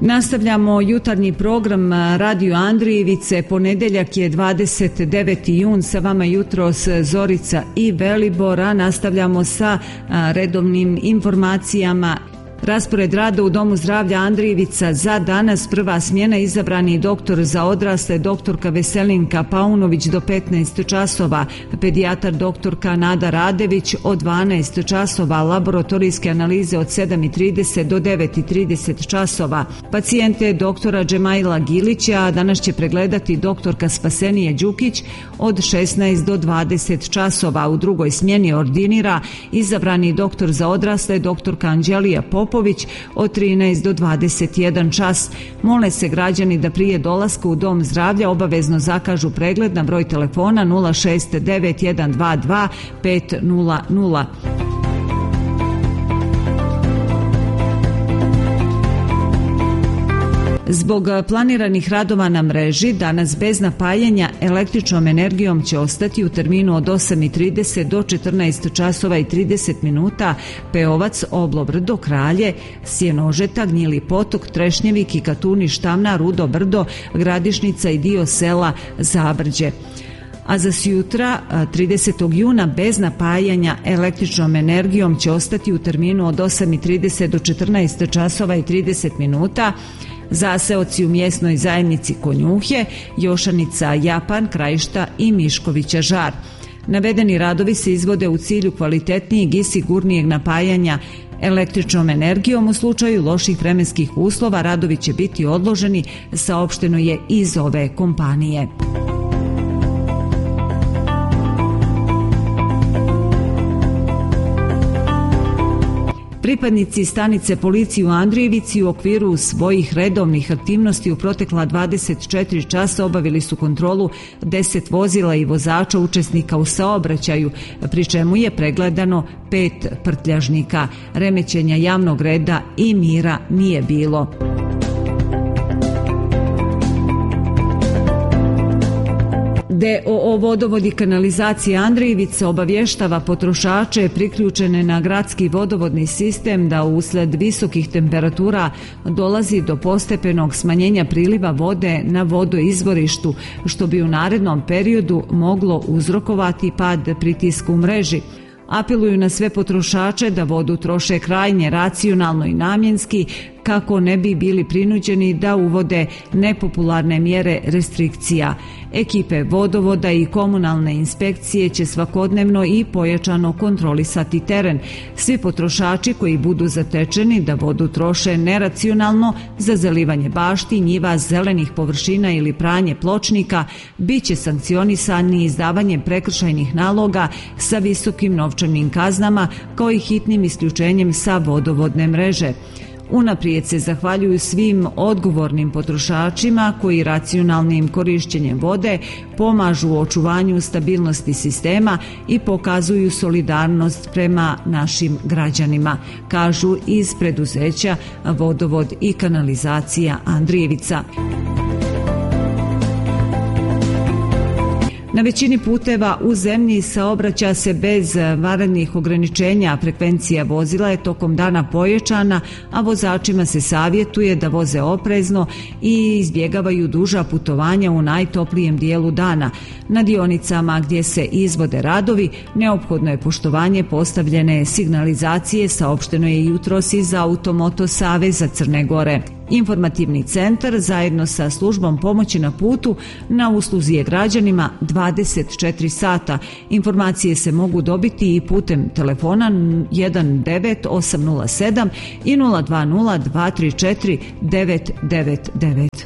Nastavljamo jutarnji program Radio Andrijevice. Ponedeljak je 29. jun, sa vama jutros Zorica i Velibor, a nastavljamo sa redovnim informacijama. Raspored rada u Domu zdravlja Andrijevica za danas: prva smjena, izabrani doktor za odrasle doktorka Veselinka Paunović do 15 časova, pedijatar doktorka Nada Radević od 12 časova, laboratorijske analize od 7:30 do 9:30 časova. Pacijente doktora Džemaila Gilića danas će pregledati doktorka Spasenije Đukić od 16 do 20 časova. U drugoj smjeni ordinira izabrani doktor za odrasle doktorka Anđelija Popović od 13 do 21 čas. Mole se građani da prije dolaska u Dom zdravlja obavezno zakažu pregled na broj telefona 069 122 500. Zbog planiranih radova na mreži, danas bez napajanja električnom energijom će ostati u terminu od 8:30 do 14 časova i 30 minuta Peovac, Oblobrdo, Kralje, Sjenožeta, Gnjili potok, Trešnjevik i Katuni, Štamna, Rudo brdo, Gradišnica i dio sela Zabrđe. A za sjutra, 30. juna, bez napajanja električnom energijom će ostati u terminu od 8:30 do 14 časova i 30 minuta zaseoci u mjesnoj zajednici Konjuhje, Jošanica, Japan, Krajišta i Miškovića Žar. Navedeni radovi se izvode u cilju kvalitetnijeg i sigurnijeg napajanja električnom energijom. U slučaju loših vremenskih uslova radovi će biti odloženi, saopšteno je iz ove kompanije. Pripadnici stanice policije u Andrijevici u okviru svojih redovnih aktivnosti u protekla 24 časa obavili su kontrolu 10 vozila i vozača učesnika u saobraćaju, pri čemu je pregledano 5 prtljažnika. Remećenja javnog reda i mira nije bilo. DOO Vodovod i kanalizacija Andrijevica obavještava potrošače priključene na gradski vodovodni sistem da usled visokih temperatura dolazi do postepenog smanjenja priliva vode na vodoizvorištu, što bi u narednom periodu moglo uzrokovati pad pritiska u mreži. Apeluju na sve potrošače da vodu troše krajnje racionalno i namjenski, kako ne bi bili prinuđeni da uvode nepopularne mjere restrikcija. Ekipe vodovoda i komunalne inspekcije će svakodnevno i pojačano kontrolisati teren. Svi potrošači koji budu zatečeni da vodu troše neracionalno za zalivanje bašti, njiva, zelenih površina ili pranje pločnika bit će sankcionisani izdavanjem prekršajnih naloga sa visokim novčanim kaznama, kao i hitnim isključenjem sa vodovodne mreže. Unaprijed se zahvaljuju svim odgovornim potrošačima koji racionalnim korišćenjem vode pomažu u očuvanju stabilnosti sistema i pokazuju solidarnost prema našim građanima, kažu iz preduzeća Vodovod i kanalizacija Andrijevica. Na većini puteva u zemlji saobraća se bez vanrednih ograničenja. Frekvencija vozila je tokom dana pojačana, a vozačima se savjetuje da voze oprezno i izbjegavaju duža putovanja u najtoplijem dijelu dana. Na dionicama gdje se izvode radovi neophodno je poštovanje postavljene signalizacije, saopšteno je jutros iz Automoto saveza Crne Gore. Informativni centar zajedno sa službom pomoći na putu na usluzi je građanima 24 sata. Informacije se mogu dobiti i putem telefona 19807 i 020 234 999.